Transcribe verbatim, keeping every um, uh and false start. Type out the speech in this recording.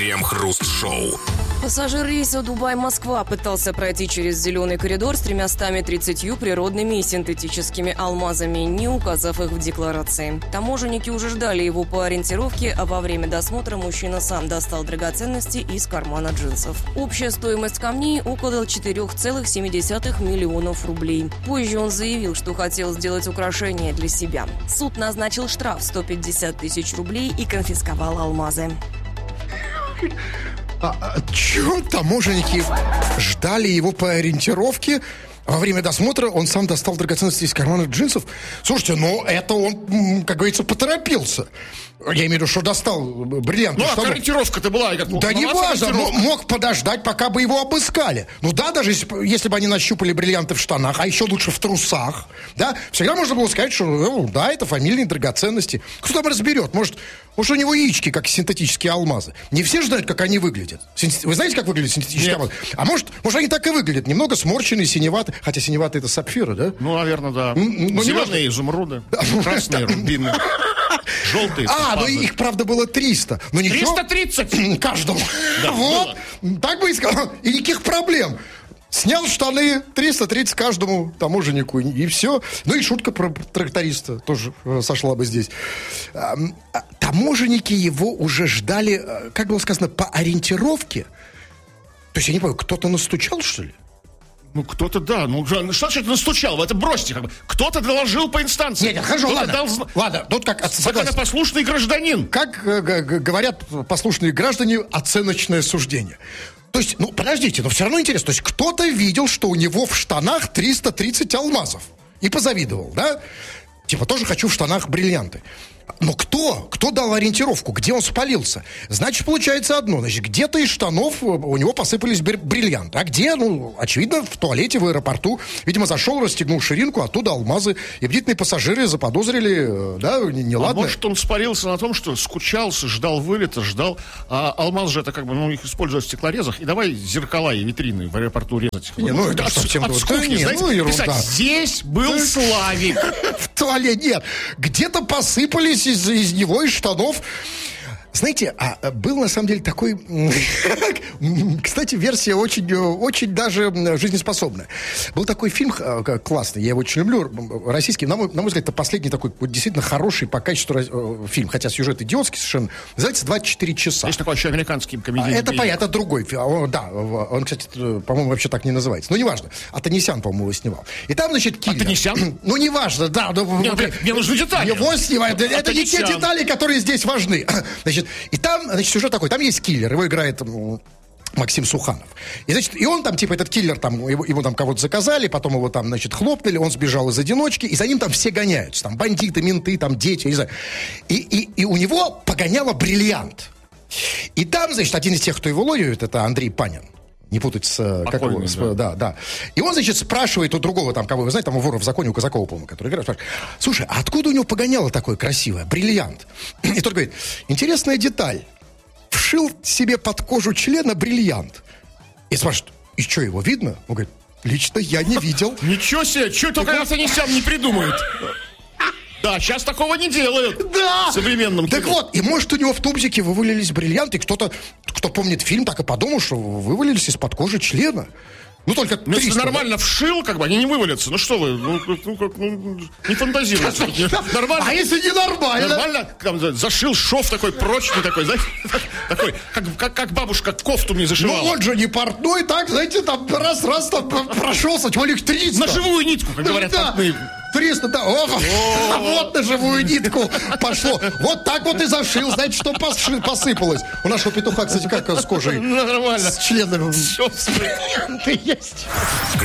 Крем-хруст-шоу. Пассажир рейса Дубай-Москва пытался пройти через зеленый коридор с тремястами тридцатью природными и синтетическими алмазами, не указав их в декларации. Таможенники уже ждали его по ориентировке, а во время досмотра мужчина сам достал драгоценности из кармана джинсов. Общая стоимость камней около четыре целых семь десятых миллионов рублей. Позже он заявил, что хотел сделать украшение для себя. Суд назначил штраф сто пятьдесят тысяч рублей и конфисковал алмазы. А, а чё, таможенники ждали его по ориентировке? Во время досмотра он сам достал драгоценности из кармана джинсов. Слушайте, ну это он, как говорится, поторопился. Я имею в виду, что достал бриллианты. Ну, а ориентировка-то была. Как, да не важно, мог подождать, пока бы его обыскали. Ну да, даже если, если бы они нащупали бриллианты в штанах, а еще лучше в трусах, да, всегда можно было сказать, что ну, да, это фамильные драгоценности. Кто там разберет? Может, может, у него яички, как синтетические алмазы. Не все же знают, как они выглядят. Вы знаете, как выглядят синтетические Нет. алмазы? А может, может, они так и выглядят. Немного сморщенные, синеватые. Хотя синеватые это сапфиры, да? Ну, наверное, да. Ну, зеленые изумруды, красные рубины, желтые. А, ну их, правда, было триста. Но ничего. триста тридцать! Каждому. Да, вот. Было. Так бы и сказал. И никаких проблем. Снял штаны, триста тридцать каждому таможеннику, и все. Ну и шутка про тракториста тоже сошла бы здесь. Таможенники его уже ждали, как было сказано, по ориентировке. То есть, я не понимаю, кто-то настучал, что ли? Ну, кто-то, да. Ну, что значит настучал? Это бросьте, как бы. Кто-то доложил по инстанции. Нет, нет, хорошо, ладно. Дал... Ладно, тут как... Законопослушный гражданин. Как г- г- говорят послушные граждане, оценочное суждение. То есть, ну, подождите, но все равно интересно. То есть, кто-то видел, что у него в штанах триста тридцать алмазов. И позавидовал, да? Типа, тоже хочу в штанах бриллианты. Но кто? Кто дал ориентировку? Где он спалился? Значит, получается одно. Значит, где-то из штанов у него посыпались бриллианты. А где? Ну, очевидно, в туалете, в аэропорту. Видимо, зашел, расстегнул ширинку, оттуда алмазы. И бдительные пассажиры заподозрили, да, неладно. А может, он спалился на том, что скучался, ждал вылета, ждал. А алмаз же это как бы, ну, их используют в стеклорезах. И давай зеркала и витрины в аэропорту резать. Не, ну, это от, совсем... от, от да, скуки, не, знаете, ну, ерунда. писать, здесь был Славик. В туалете нет. Где-то посыпались из, из него, из штанов. Знаете, а был на самом деле такой, кстати, версия очень, очень даже жизнеспособная. Был такой фильм классный, я его очень люблю, российский, на мой, на мой взгляд, это последний такой вот, действительно хороший по качеству фильм, хотя сюжет идиотский совершенно, называется «двадцать четыре часа». Есть такой еще американский комедийный. Это понятно, это другой фильм, да, он, кстати, по-моему, вообще так не называется, но неважно, Атанасян, по-моему, его снимал. И там, значит, киллер. Атанасян? Ну, неважно, да. Мне, мне нужны детали. Его снимают, это не те Атанасян. детали, которые здесь важны. Значит, и там, значит, сюжет такой, там есть киллер, его играет Максим Суханов. И, значит, и он там, типа, этот киллер, там, его, ему там кого-то заказали, потом его там, значит, хлопнули, он сбежал из одиночки, и за ним там все гоняются, там, бандиты, менты, там, дети, я не знаю. И, и, и у него погоняло бриллиант. И там, значит, один из тех, кто его ловит, это Андрей Панин. Не путать с... Как его, да. с, да, да. И он, значит, спрашивает у другого, там, кого вы знаете, там у вора в законе, у Казакова, по-моему, который играет, спрашивает, слушай, а откуда у него погоняло такое красивое, бриллиант? И тот говорит, интересная деталь. Вшил себе под кожу члена бриллиант. И спрашивает, и что, его видно? Он говорит, лично я не видел. Ничего себе, что только Атанасян не придумает. Да, сейчас такого не делают. Да! В современном Так кино. вот, и может у него в тубзике вывалились бриллианты, и кто-то, кто помнит фильм, так и подумал, что вывалились из-под кожи члена. Ну, только Ну, если триста, нормально вшил, как бы, они не вывалятся. Ну, что вы, ну, ну, как, ну не фантазируйте. Нормально. А если не нормально? Нормально, там, зашил шов такой прочный такой, знаете, такой, как, как, как бабушка кофту мне зашивала. Ну, он же не портной, так, знаете, там раз-раз там прошелся, тем более их триста. На живую нитку, как говорят Да. портные. триста, да, ох, вот на живую нитку пошло. Вот так вот и зашил, знаете, что посши- посыпалось. У нашего петуха, кстати, как с кожей? Нормально. С членом. Все, Есть.